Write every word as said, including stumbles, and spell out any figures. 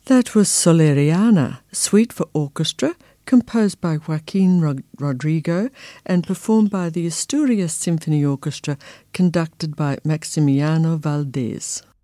That was Soleriana, suite for orchestra, composed by Joaquin Rod- Rodrigo and performed by the Asturias Symphony Orchestra, conducted by Maximiano Valdés.